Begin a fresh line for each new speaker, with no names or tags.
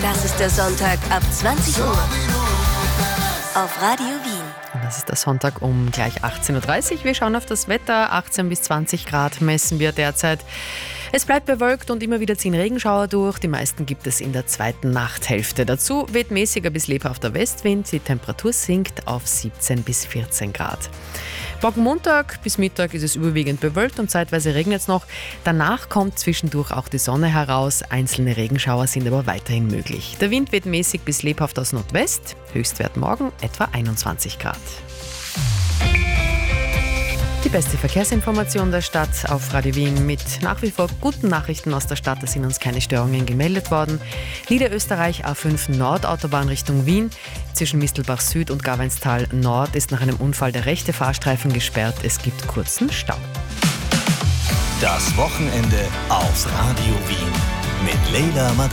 Das ist der Sonntag ab 20 Uhr auf Radio Wien.
Das ist der Sonntag um gleich 18.30 Uhr. Wir schauen auf das Wetter. 18 bis 20 Grad messen wir derzeit. Es bleibt bewölkt und immer wieder ziehen Regenschauer durch. Die meisten gibt es in der zweiten Nachthälfte. Dazu weht mäßiger bis lebhafter Westwind. Die Temperatur sinkt auf 17 bis 14 Grad. Morgen Montag bis Mittag ist es überwiegend bewölkt und zeitweise regnet es noch. Danach kommt zwischendurch auch die Sonne heraus. Einzelne Regenschauer sind aber weiterhin möglich. Der Wind weht mäßig bis lebhaft aus Nordwest. Höchstwert morgen etwa 21 Grad. Die beste Verkehrsinformation der Stadt auf Radio Wien mit nach wie vor guten Nachrichten aus der Stadt. Da sind uns keine Störungen gemeldet worden. Niederösterreich A5 Nordautobahn Richtung Wien. Zwischen Mistelbach Süd und Gaweinstal Nord ist nach einem Unfall der rechte Fahrstreifen gesperrt. Es gibt kurzen Stau.
Das Wochenende auf Radio Wien mit Leila Madani.